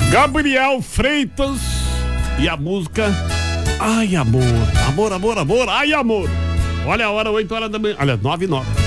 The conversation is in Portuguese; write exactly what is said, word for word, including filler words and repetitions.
Gabriel Freitas e a música Ai Amor, amor, amor, amor, ai amor. Olha a hora, oito horas da manhã, olha, nove e nove.